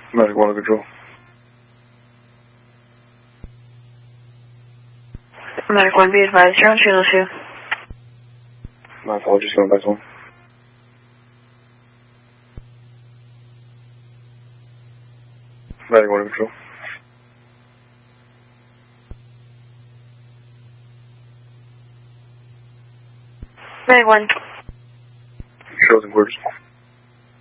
Medic 1 control. Medic 1, be advised, you're on channel 2. My apologies, going back to 1. Medic 1 control. Medic 1. Shows and quarters.